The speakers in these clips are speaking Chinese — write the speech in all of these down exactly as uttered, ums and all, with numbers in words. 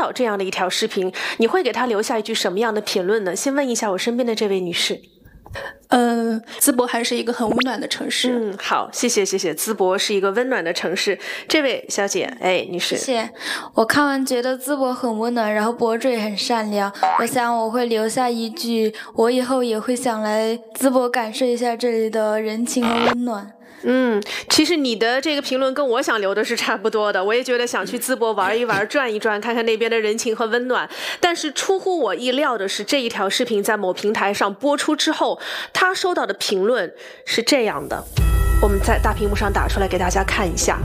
到这样的一条视频，你会给他留下一句什么样的评论呢？先问一下我身边的这位女士。 呃，淄博还是一个很温暖的城市。 嗯，好，谢谢谢谢。淄博是一个温暖的城市。这位小姐，哎，女士。 谢谢。我看完觉得淄博很温暖，然后博主也很善良。我想我会留下一句，我以后也会想来淄博感受一下这里的人情和温暖。 嗯，其实你的这个评论跟我想留的是差不多的，我也觉得想去淄博玩一玩转一转，看看那边的人情和温暖。但是出乎我意料的是，这一条视频在某平台上播出之后，他收到的评论是这样的，我们在大屏幕上打出来给大家看一下。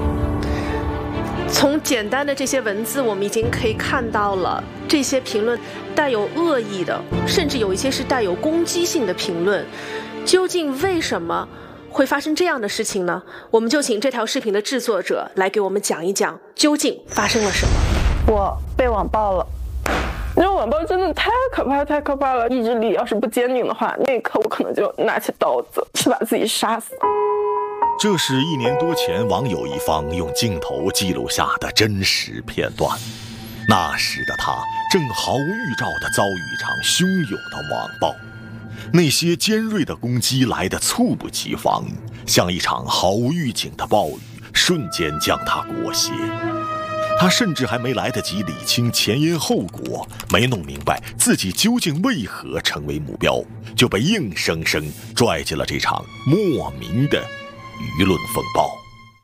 从简单的这些文字，我们已经可以看到了这些评论带有恶意的，甚至有一些是带有攻击性的评论。究竟为什么会发生这样的事情呢？我们就请这条视频的制作者来给我们讲一讲究竟发生了什么。 我被网暴了，因为网暴真的太可怕太可怕了，意志力要是不坚定的话，那一刻我可能就拿起刀子去把自己杀死。 这是一年多前网友一方用镜头记录下的真实片段，那时的他正毫无预兆地遭遇一场汹涌的网暴，那些尖锐的攻击来得猝不及防，像一场毫无预警的暴雨，瞬间将他裹挟。他甚至还没来得及理清前因后果，没弄明白自己究竟为何成为目标，就被硬生生拽进了这场莫名的舆论风暴。